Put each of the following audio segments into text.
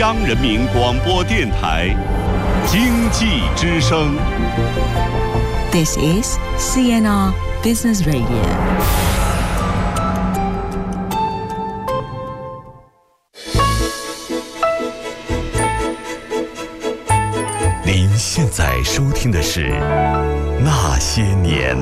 央人民广播电台经济之声。 This is CNR Business Radio。 您现在收听的是《那些年》。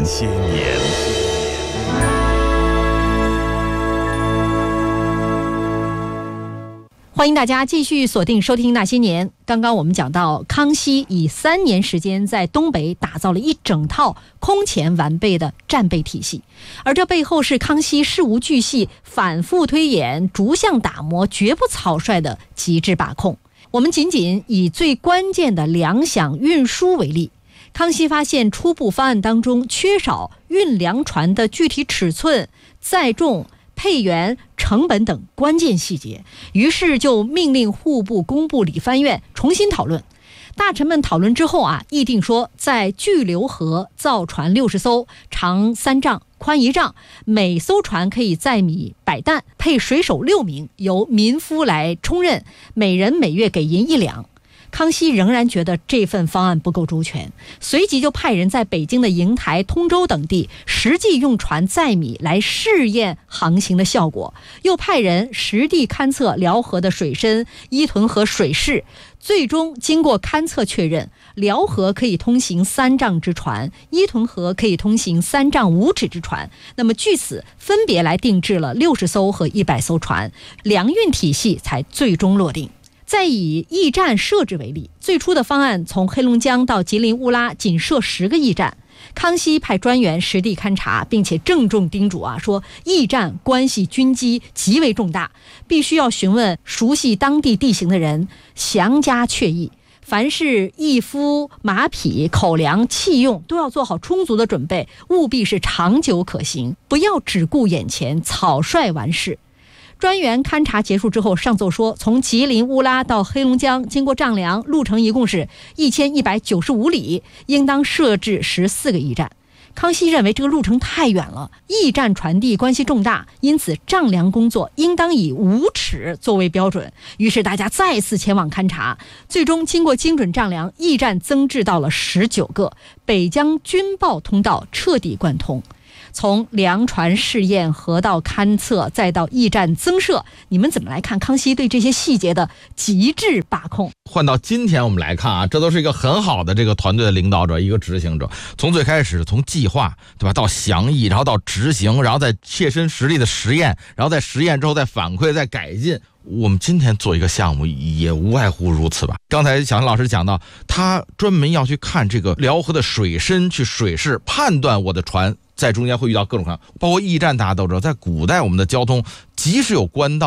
欢迎大家继续锁定收听《那些年》。刚刚我们讲到，康熙以3年时间在东北打造了一整套空前完备的战备体系，而这背后是康熙事无巨细、反复推演、逐项打磨、绝不草率的极致把控。我们仅仅以最关键的粮饷运输为例，康熙发现初步方案当中缺少运粮船的具体尺寸、载重、配员、成本等关键细节，于是就命令户部、工部、理藩院重新讨论。大臣们讨论之后议定说，在巨流河造船60艘，长3丈，宽1丈，每艘船可以载米100担，配水手6名，由民夫来充任，每人每月给银1两。康熙仍然觉得这份方案不够周全，随即就派人在北京的瀛台、通州等地实际用船载米来试验航行的效果，又派人实地勘测辽河的水深、伊屯河水势，最终经过勘测确认，辽河可以通行3丈之船，伊屯河可以通行3丈5尺之船。那么据此分别来定制了60艘和100艘船，粮运体系才最终落定。再以驿站设置为例，最初的方案从黑龙江到吉林乌拉仅设10个驿站。康熙派专员实地勘察，并且郑重叮嘱说，驿站关系军机极为重大，必须要询问熟悉当地地形的人，详加确议。凡是驿夫、马匹、口粮、器用都要做好充足的准备，务必是长久可行，不要只顾眼前，草率完事。专员勘察结束之后上奏说，从吉林乌拉到黑龙江经过丈量，路程一共是1195里，应当设置14个驿站。康熙认为这个路程太远了，驿站传递关系重大，因此丈量工作应当以5尺作为标准。于是大家再次前往勘察，最终经过精准丈量，驿站增至到了19个，北江军报通道彻底贯通。从粮船试验、河道勘测，再到驿站增设，你们怎么来看康熙对这些细节的极致把控？ 换到今天我们来看这都是一个很好的这个团队的领导者，一个执行者，从最开始从计划，对吧，到详议，然后到执行，然后再切身实力的实验，然后在实验之后再反馈、再改进。我们今天做一个项目也无外乎如此吧。刚才小韩老师讲到，他专门要去看这个辽河的水深，去水势判断我的船在中间会遇到各种各样，包括驿站。大家都知道，在古代我们的交通即使有官道